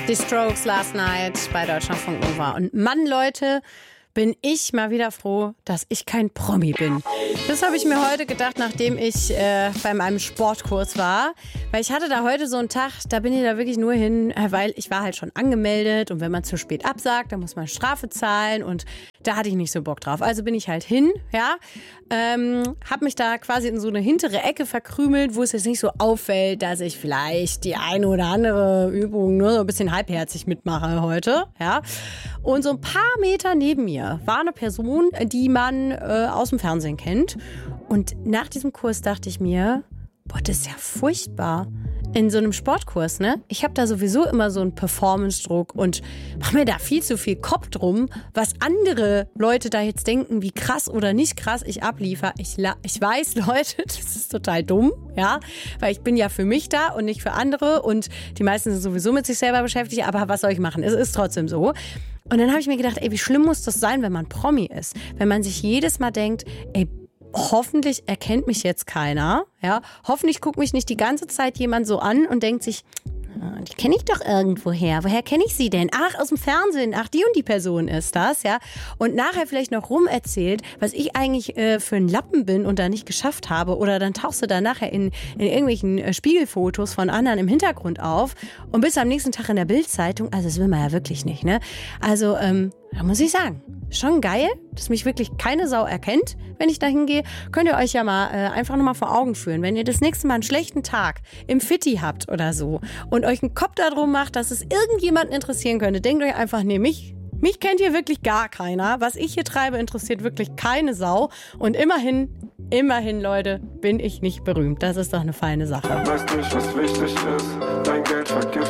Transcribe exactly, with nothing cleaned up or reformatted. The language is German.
Die Strokes Last Night bei Deutschlandfunk Nova. Und Mann, Leute, bin ich mal wieder froh, dass ich kein Promi bin. Das habe ich mir heute gedacht, nachdem ich äh, bei meinem Sportkurs war. Weil ich hatte da heute so einen Tag, da bin ich da wirklich nur hin, weil ich war halt schon angemeldet. Und wenn man zu spät absagt, dann muss man Strafe zahlen. Und da hatte ich nicht so Bock drauf. Also bin ich halt hin, ja. Ähm, hab mich da quasi in so eine hintere Ecke verkrümelt, wo es jetzt nicht so auffällt, dass ich vielleicht die eine oder andere Übung nur so ein bisschen halbherzig mitmache heute, ja. Und so ein paar Meter neben mir war eine Person, die man äh, aus dem Fernsehen kennt. Und nach diesem Kurs dachte ich mir, boah, das ist ja furchtbar. In so einem Sportkurs, ne? Ich habe da sowieso immer so einen Performance-Druck und mache mir da viel zu viel Kopf drum, was andere Leute da jetzt denken, wie krass oder nicht krass ich abliefer. Ich, la- ich weiß, Leute, das ist total dumm, ja? Weil ich bin ja für mich da und nicht für andere und die meisten sind sowieso mit sich selber beschäftigt, aber was soll ich machen? Es ist trotzdem so. Und dann habe ich mir gedacht, ey, wie schlimm muss das sein, wenn man Promi ist? Wenn man sich jedes Mal denkt, ey, hoffentlich erkennt mich jetzt keiner, ja. Hoffentlich guckt mich nicht die ganze Zeit jemand so an und denkt sich, die kenne ich doch irgendwoher. Woher kenne ich sie denn? Ach, aus dem Fernsehen. Ach, die und die Person ist das, ja. Und nachher vielleicht noch rumerzählt, was ich eigentlich äh, für ein Lappen bin und da nicht geschafft habe. Oder dann tauchst du da nachher in, in irgendwelchen äh, Spiegelfotos von anderen im Hintergrund auf und bist am nächsten Tag in der Bild-Zeitung. Also das will man ja wirklich nicht, ne? Also, ähm, da muss ich sagen, schon geil, dass mich wirklich keine Sau erkennt, wenn ich da hingehe. Könnt ihr euch ja mal äh, einfach nochmal vor Augen führen, wenn ihr das nächste Mal einen schlechten Tag im Fitti habt oder so und euch einen Kopf darum macht, dass es irgendjemanden interessieren könnte, denkt euch einfach, nee, mich, mich kennt hier wirklich gar keiner. Was ich hier treibe, interessiert wirklich keine Sau. Und immerhin, immerhin, Leute, bin ich nicht berühmt. Das ist doch eine feine Sache. Weißt nicht, was wichtig ist, dein Geld vergessen.